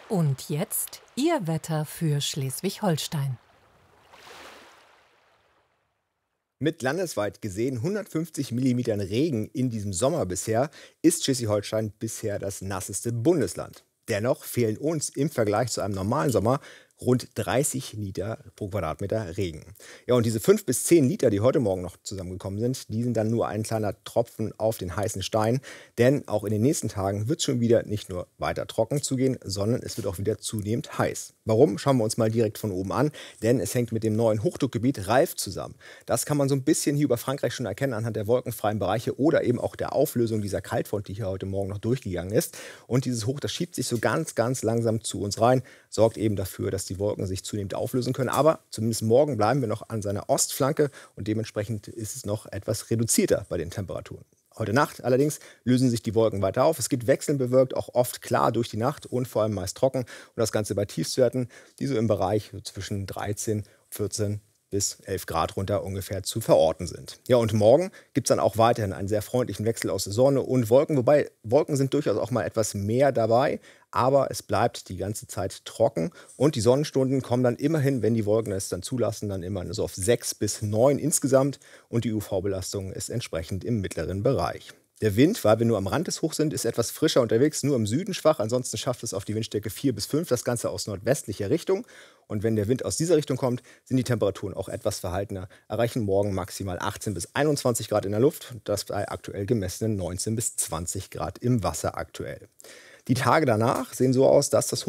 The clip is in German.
Und jetzt Ihr Wetter für Schleswig-Holstein. Mit landesweit gesehen 150 Millimetern Regen in diesem Sommer bisher ist Schleswig-Holstein bisher das nasseste Bundesland. Dennoch fehlen uns im Vergleich zu einem normalen Sommer rund 30 Liter pro Quadratmeter Regen. Ja, und diese 5 bis 10 Liter, die heute Morgen noch zusammengekommen sind, die sind dann nur ein kleiner Tropfen auf den heißen Stein. Denn auch in den nächsten Tagen wird es schon wieder nicht nur weiter trocken zugehen, sondern es wird auch wieder zunehmend heiß. Warum? Schauen wir uns mal direkt von oben an. Denn es hängt mit dem neuen Hochdruckgebiet Ralf zusammen. Das kann man so ein bisschen hier über Frankreich schon erkennen anhand der wolkenfreien Bereiche oder eben auch der Auflösung dieser Kaltfront, die hier heute Morgen noch durchgegangen ist. Und dieses Hoch, das schiebt sich so ganz, ganz langsam zu uns rein, sorgt eben dafür, dass die Wolken sich zunehmend auflösen können. Aber zumindest morgen bleiben wir noch an seiner Ostflanke und dementsprechend ist es noch etwas reduzierter bei den Temperaturen. Heute Nacht allerdings lösen sich die Wolken weiter auf. Es geht wechselnd bewölkt, auch oft klar durch die Nacht und vor allem meist trocken. Und das Ganze bei Tiefstwerten, die so im Bereich zwischen 13, 14 bis 11 Grad runter ungefähr zu verorten sind. Ja, und morgen gibt es dann auch weiterhin einen sehr freundlichen Wechsel aus Sonne und Wolken, wobei Wolken sind durchaus auch mal etwas mehr dabei, aber es bleibt die ganze Zeit trocken und die Sonnenstunden kommen dann immerhin, wenn die Wolken es dann zulassen, dann immer so auf 6 bis 9 insgesamt und die UV-Belastung ist entsprechend im mittleren Bereich. Der Wind, weil wir nur am Rand des Hochs sind, ist etwas frischer unterwegs, nur im Süden schwach. Ansonsten schafft es auf die Windstärke 4 bis 5, das Ganze aus nordwestlicher Richtung. Und wenn der Wind aus dieser Richtung kommt, sind die Temperaturen auch etwas verhaltener, erreichen morgen maximal 18 bis 21 Grad in der Luft. Das bei aktuell gemessenen 19 bis 20 Grad im Wasser aktuell. Die Tage danach sehen so aus, dass das